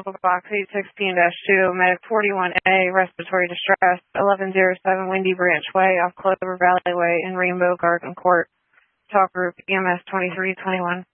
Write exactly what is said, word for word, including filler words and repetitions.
box eight sixteen dash two, medic forty-one A, respiratory distress, eleven oh seven Windy Branch Way, off Clover Valley Way in Rainbow Garden Court. Talk group E M S twenty-three twenty-one.